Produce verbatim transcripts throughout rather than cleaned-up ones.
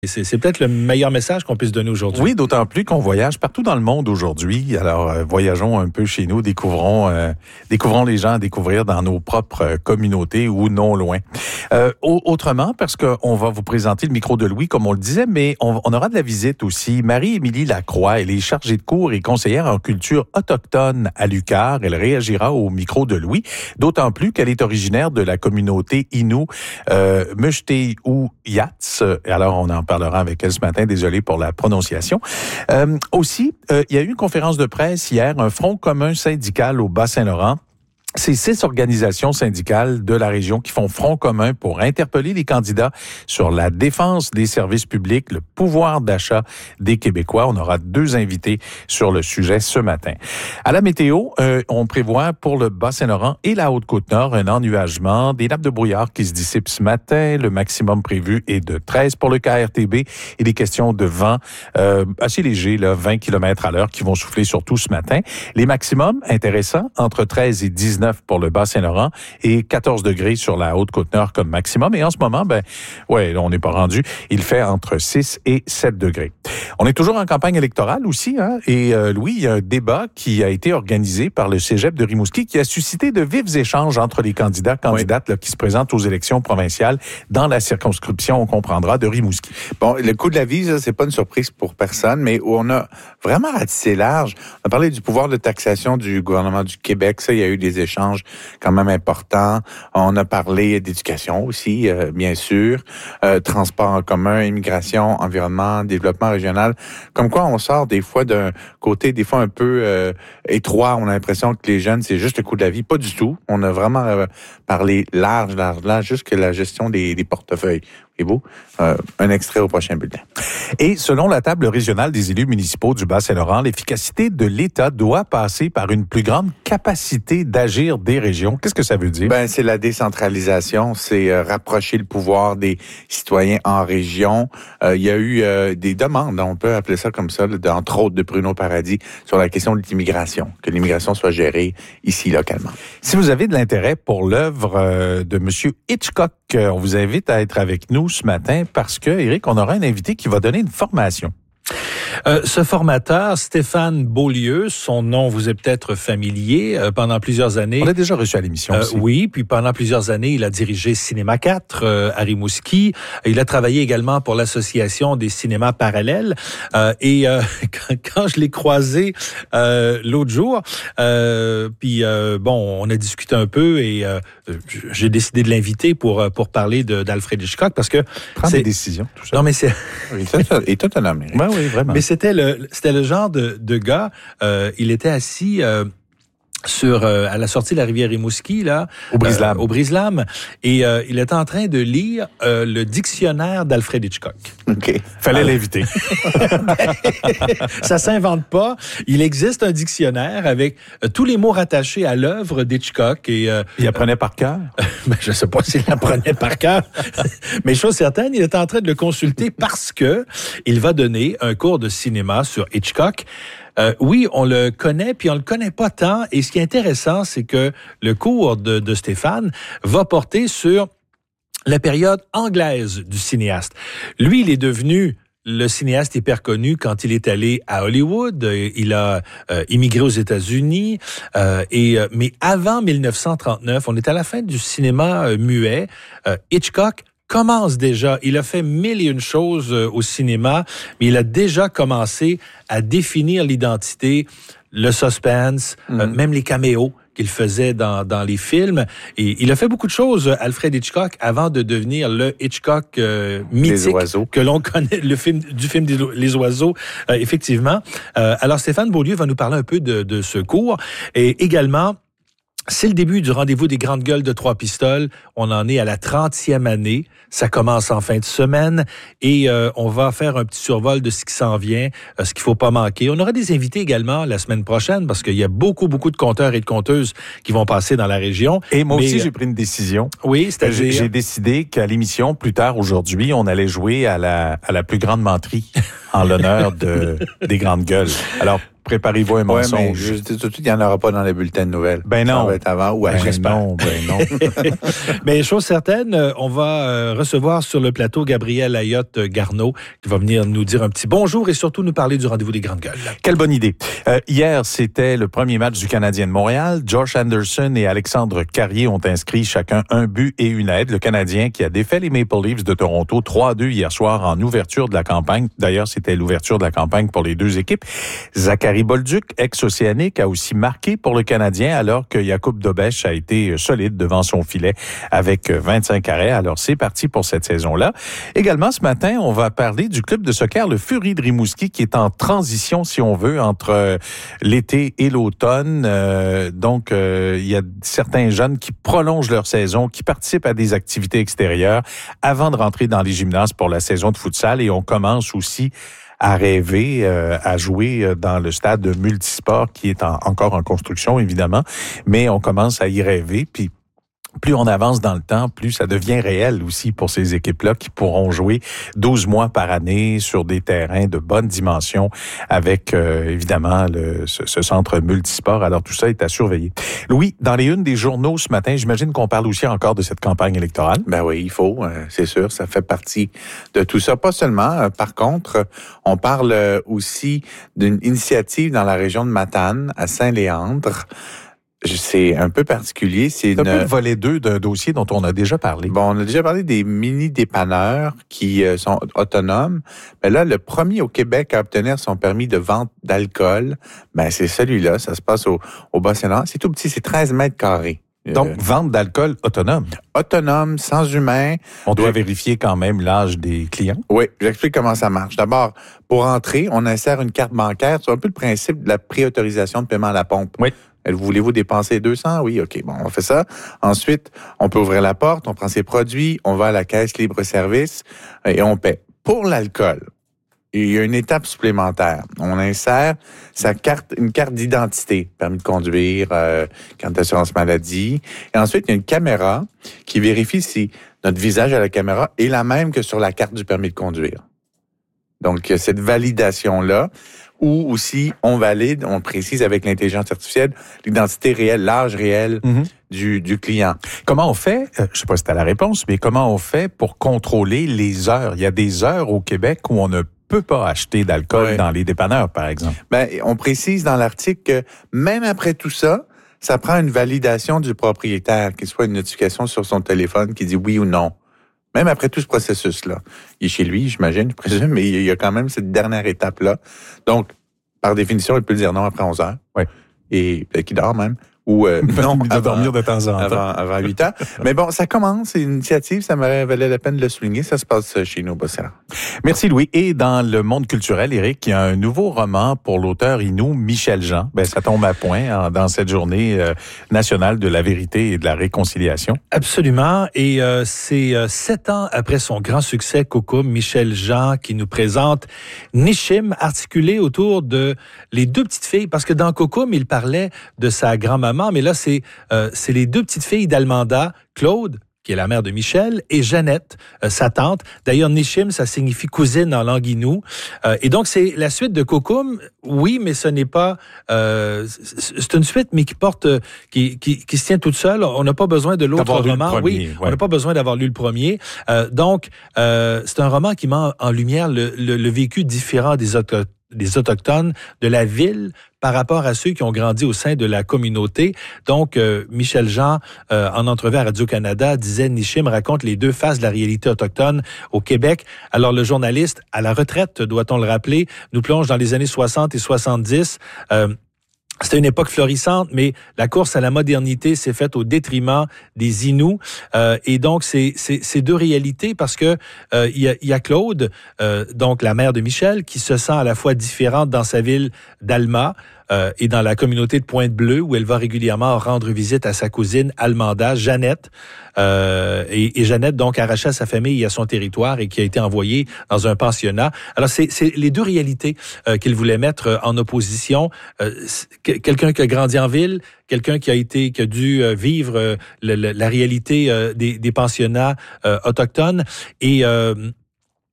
C'est, c'est peut-être le meilleur message qu'on puisse donner aujourd'hui. Oui, d'autant plus qu'on voyage partout dans le monde aujourd'hui. Alors, euh, voyageons un peu chez nous, découvrons, euh, découvrons les gens à découvrir dans nos propres euh, communautés ou non loin. Euh, autrement, parce qu'on va vous présenter le micro de Louis, comme on le disait, mais on, on aura de la visite aussi. Marie-Émilie Lacroix, elle est chargée de cours et conseillère en culture autochtone à l'U Q A R. Elle réagira au micro de Louis, d'autant plus qu'elle est originaire de la communauté Innu euh, Mishte-ou-Yats. Alors, on en parlera avec elle ce matin. Désolé pour la prononciation. Euh, aussi, euh, il y a eu une conférence de presse hier, un front commun syndical au Bas-Saint-Laurent. C'est six organisations syndicales de la région qui font front commun pour interpeller les candidats sur la défense des services publics, le pouvoir d'achat des Québécois. On aura deux invités sur le sujet ce matin. À la météo, euh, on prévoit pour le Bas-Saint-Laurent et la Haute-Côte-Nord un ennuagement, des nappes de brouillard qui se dissipent ce matin. Le maximum prévu est de treize pour le K R T B et des questions de vent euh, assez légers, là, vingt kilomètres à l'heure qui vont souffler surtout ce matin. Les maximums intéressants, entre treize et dix-neuf pour le Bas-Saint-Laurent et quatorze degrés sur la Haute-Côte-Nord comme maximum. Et en ce moment, ben, ouais, on n'est pas rendu. Il fait entre six et sept degrés. On est toujours en campagne électorale aussi, hein. Et euh, Louis, il y a un débat qui a été organisé par le Cégep de Rimouski qui a suscité de vifs échanges entre les candidats, candidates oui. là, qui se présentent aux élections provinciales dans la circonscription, on comprendra, de Rimouski. Bon, le coût de la vie, ça, c'est pas une surprise pour personne, mais on a vraiment ratissé large. On a parlé du pouvoir de taxation du gouvernement du Québec. Ça, il y a eu des échanges quand même importants. On a parlé d'éducation aussi, euh, bien sûr, euh, transport en commun, immigration, environnement, développement régional. Comme quoi, on sort des fois d'un côté, des fois un peu euh, étroit. On a l'impression que les jeunes, c'est juste le coût de la vie. Pas du tout. On a vraiment euh, parlé large, large, large, jusque la gestion des, des portefeuilles. C'est beau. Euh, un extrait au prochain bulletin. Et selon la table régionale des élus municipaux du Bas-Saint-Laurent, l'efficacité de l'État doit passer par une plus grande capacité d'agir des régions. Qu'est-ce que ça veut dire? Ben, c'est la décentralisation, c'est euh, rapprocher le pouvoir des citoyens en région. Euh, il y a eu euh, des demandes, on peut appeler ça comme ça, là, entre autres de Bruno Paradis, sur la question de l'immigration, que l'immigration soit gérée ici, localement. Si vous avez de l'intérêt pour l'œuvre euh, de M. Hitchcock, euh, on vous invite à être avec nous ce matin parce que, Éric, on aura un invité qui va donner une formation. Euh, ce formateur, Stéphane Beaulieu, son nom vous est peut-être familier, euh, pendant plusieurs années. On l'a déjà reçu à l'émission euh, aussi. Oui, puis pendant plusieurs années, il a dirigé Cinéma quatre euh, à Rimouski. Il a travaillé également pour l'Association des cinémas parallèles. Euh, et euh, quand, quand je l'ai croisé euh, l'autre jour, euh, puis euh, bon, on a discuté un peu et euh, j'ai décidé de l'inviter pour pour parler de, d'Alfred Hitchcock parce que prendre des décisions, tout ça. Non, mais c'est il est autonome. Oui, oui, vraiment. Mais c'était le c'était le genre de, de gars. Euh, il était assis euh, sur euh, à la sortie de la rivière Rimouski là, au Brise-Lames, euh, au Brise-Lames, et euh, il était en train de lire euh, le dictionnaire d'Alfred Hitchcock. Ok, fallait Alors, l'inviter. Ça s'invente pas. Il existe un dictionnaire avec euh, tous les mots rattachés à l'œuvre d'Hitchcock et euh, il apprenait par cœur. Ben, je sais pas s'il apprenait par cœur, mais chose certaine, il est en train de le consulter parce que il va donner un cours de cinéma sur Hitchcock. Euh, oui, on le connaît, puis on le connaît pas tant. Et ce qui est intéressant, c'est que le cours de, de Stéphane va porter sur la période anglaise du cinéaste. Lui, il est devenu le cinéaste hyper connu quand il est allé à Hollywood. Il a euh, immigré aux États-Unis. Euh, et euh, mais avant dix-neuf cent trente-neuf, on est à la fin du cinéma euh, muet. Euh, Hitchcock commence déjà. Il a fait mille et une choses euh, au cinéma, mais il a déjà commencé à définir l'identité, le suspense, mm-hmm. euh, même les caméos qu'il faisait dans, dans les films. Et il a fait beaucoup de choses, Alfred Hitchcock, avant de devenir le Hitchcock euh, mythique que l'on connaît, le film du film des Les Oiseaux, euh, effectivement. Euh, alors, Stéphane Beaulieu va nous parler un peu de, de ce cours. Et également, c'est le début du rendez-vous des grandes gueules de Trois Pistoles. On en est à la trentième année. Ça commence en fin de semaine et euh, on va faire un petit survol de ce qui s'en vient, euh, ce qu'il faut pas manquer. On aura des invités également la semaine prochaine parce qu'il y a beaucoup, beaucoup de conteurs et de conteuses qui vont passer dans la région. Et moi Mais, aussi, j'ai pris une décision. Oui, c'est-à-dire... J'ai, j'ai décidé qu'à l'émission, plus tard aujourd'hui, on allait jouer à la, à la plus grande menterie en l'honneur de, des grandes gueules. Alors, préparez-vous un Ouais, mensonge. mais je dis tout de suite, il n'y en aura pas dans les bulletins de nouvelles. Ben non. Ça va être avant ou à Ben j'espère. non, ben non. Mais chose certaine, euh, on va euh, recevoir sur le plateau Gabriel Ayotte-Garneau qui va venir nous dire un petit bonjour et surtout nous parler du rendez-vous des grandes gueules. Quelle bonne idée. Euh, hier, c'était le premier match du Canadien de Montréal. Josh Anderson et Alexandre Carrier ont inscrit chacun un but et une aide. Le Canadien qui a défait les Maple Leafs de Toronto trois à deux hier soir en ouverture de la campagne. D'ailleurs, c'était l'ouverture de la campagne pour les deux équipes. Zachary Bolduc, ex-Océanique, a aussi marqué pour le Canadien alors que Jakub Dobeš a été solide devant son filet avec vingt-cinq arrêts. Alors, c'est parti pour cette saison-là. Également, ce matin, on va parler du club de soccer, le Fury de Rimouski, qui est en transition, si on veut, entre l'été et l'automne. Euh, donc, euh, il y a certains jeunes qui prolongent leur saison, qui participent à des activités extérieures avant de rentrer dans les gymnases pour la saison de futsal. Et on commence aussi à rêver, euh, à jouer dans le stade multisport qui est en, encore en construction, évidemment. Mais on commence à y rêver, puis plus on avance dans le temps, plus ça devient réel aussi pour ces équipes-là qui pourront jouer douze mois par année sur des terrains de bonne dimension avec, euh, évidemment, le, ce, ce centre multisport. Alors, tout ça est à surveiller. Louis, dans les unes des journaux ce matin, j'imagine qu'on parle aussi encore de cette campagne électorale. Ben oui, il faut, euh, c'est sûr, ça fait partie de tout ça. Pas seulement, euh, par contre, on parle aussi d'une initiative dans la région de Matane, à Saint-Léandre. C'est un peu particulier. C'est, c'est un une... peu le volet deux d'un dossier dont on a déjà parlé. Bon, on a déjà parlé des mini-dépanneurs qui euh, sont autonomes. Mais là, le premier au Québec à obtenir son permis de vente d'alcool, ben c'est celui-là. Ça se passe au, au Bas-Saint-Laurent. C'est tout petit, c'est treize mètres carrés. Donc, euh, vente d'alcool autonome. Autonome, sans humain. On doit vérifier quand même l'âge des clients. Oui, j'explique comment ça marche. D'abord, pour entrer, on insère une carte bancaire. C'est un peu le principe de la préautorisation de paiement à la pompe. Oui. Voulez-vous dépenser deux cents? Oui, OK. Bon, on fait ça. Ensuite, on peut ouvrir la porte, on prend ses produits, on va à la caisse libre-service et on paie. Pour l'alcool, il y a une étape supplémentaire. On insère sa carte, une carte d'identité, permis de conduire, euh, carte d'assurance maladie. Et ensuite, il y a une caméra qui vérifie si notre visage à la caméra est la même que sur la carte du permis de conduire. Donc, cette validation-là, ou aussi, on valide, on précise avec l'intelligence artificielle l'identité réelle, l'âge réel mm-hmm. du, du client. Comment on fait, euh, je sais pas si t'as la réponse, mais comment on fait pour contrôler les heures? Il y a des heures au Québec où on ne peut pas acheter d'alcool oui. dans les dépanneurs, par exemple. Ben, on précise dans l'article que même après tout ça, ça prend une validation du propriétaire, qu'il soit une notification sur son téléphone qui dit oui ou non. Même après tout ce processus-là. Il est chez lui, j'imagine, je présume, mais il y a quand même cette dernière étape-là. Donc, par définition, il peut dire non après onze heures. Oui. Et peut-être qu'il dort même. Ou euh, non, il doit avant, dormir de temps en temps. Avant, avant huit heures. Mais bon, ça commence, c'est une initiative, ça me valait la peine de le souligner. Ça se passe chez nous, Bossera. Merci Louis. Et dans le monde culturel, Éric, il y a un nouveau roman pour l'auteur Inou Michel Jean. Ben, ça tombe à point hein, dans cette journée euh, nationale de la vérité et de la réconciliation. Absolument. Et euh, c'est euh, sept ans après son grand succès, Coco, Michel Jean qui nous présente Nishim, articulé autour de les deux petites filles. Parce que dans Coco, il parlait de sa grand-maman, mais là, c'est, euh, c'est les deux petites filles d'Almanda, Claude, qui est la mère de Michel, et Jeannette, euh, sa tante. D'ailleurs, Nishim, ça signifie cousine en langue inou. Euh, et donc, c'est la suite de Kokum. Oui, mais ce n'est pas... Euh, c'est une suite, mais qui porte... qui, qui, qui se tient toute seule. On n'a pas besoin de l'autre d'avoir roman. Premier, oui, ouais. on n'a pas besoin d'avoir lu le premier. Euh, donc, euh, c'est un roman qui met en lumière le, le, le vécu différent des auto, des Autochtones de la ville par rapport à ceux qui ont grandi au sein de la communauté. Donc, euh, Michel Jean, euh, en entrevue à Radio-Canada, disait « Nishim raconte les deux faces de la réalité autochtone au Québec. » Alors, le journaliste, à la retraite, doit-on le rappeler, nous plonge dans les années soixante et soixante-dix. Euh, C'était une époque florissante, mais la course à la modernité s'est faite au détriment des Inuits. Euh, et donc, c'est, c'est, c'est deux réalités parce que euh, il y a, il y a Claude, euh, donc la mère de Michel, qui se sent à la fois différente dans sa ville d'Alma euh, et dans la communauté de Pointe-Bleue, où elle va régulièrement rendre visite à sa cousine Almanda, Jeannette. Euh, et, et Jeannette, donc, arrachée à sa famille et à son territoire et qui a été envoyée dans un pensionnat. Alors, c'est, c'est les deux réalités euh, qu'il voulait mettre en opposition. Euh, quelqu'un qui a grandi en ville, quelqu'un qui a été, qui a dû vivre euh, le, le, la réalité euh, des, des pensionnats euh, autochtones. Et... Euh,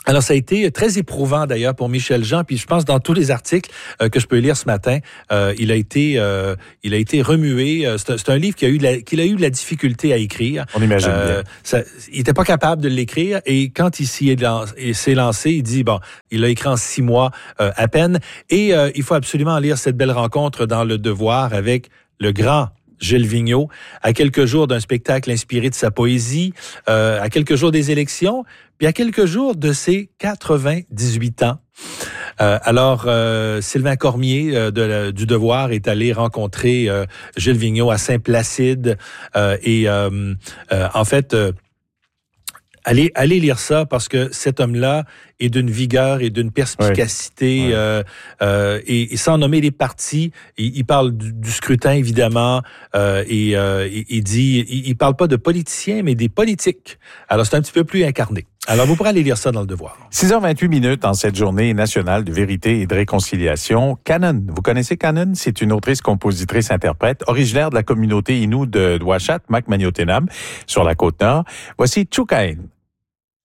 Alors, ça a été très éprouvant d'ailleurs pour Michel Jean, puis je pense dans tous les articles euh, que je peux lire ce matin, euh, il a été, euh, il a été remué. C'est un, c'est un livre qu'il a eu, la, qu'il a eu de la difficulté à écrire. On imagine euh, bien. Ça, il n'était pas capable de l'écrire, et quand il s'y est lancé, il s'est lancé, il dit bon, il l'a écrit en six mois euh, à peine, et euh, il faut absolument lire cette belle rencontre dans Le Devoir avec le grand Gilles Vigneault, à quelques jours d'un spectacle inspiré de sa poésie, euh, à quelques jours des élections, puis à quelques jours de ses quatre-vingt-dix-huit ans. Euh, alors, euh, Sylvain Cormier euh, de la, du Devoir est allé rencontrer euh, Gilles Vigneault à Saint-Placide, euh, et euh, euh, en fait... Euh, Allez, allez lire ça, parce que cet homme-là est d'une vigueur et d'une perspicacité, ouais. euh, euh, et, et sans nommer les partis, il, il parle du, du scrutin évidemment, euh, et euh, il, il dit, il, il parle pas de politiciens, mais des politiques. Alors c'est un petit peu plus incarné. Alors vous pourrez aller lire ça dans Le Devoir. six heures vingt-huit minutes en cette journée nationale de vérité et de réconciliation. Kanon, vous connaissez Kanon? C'est une autrice, compositrice, interprète, originaire de la communauté Innu de Ouachat, Makmanioteinam, sur la Côte-Nord. Voici Tchoukaïn.